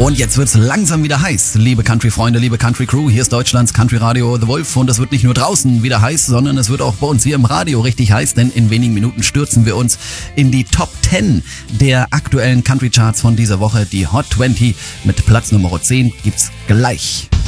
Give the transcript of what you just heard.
Und jetzt wird's langsam wieder heiß, liebe Country-Freunde, liebe Country-Crew. Hier ist Deutschlands Country-Radio The Wolf und es wird nicht nur draußen wieder heiß, sondern es wird auch bei uns hier im Radio richtig heiß, denn in wenigen Minuten stürzen wir uns in die Top 10 der aktuellen Country-Charts von dieser Woche. Die Hot 20 mit Platz Nummer 10 gibt's gleich.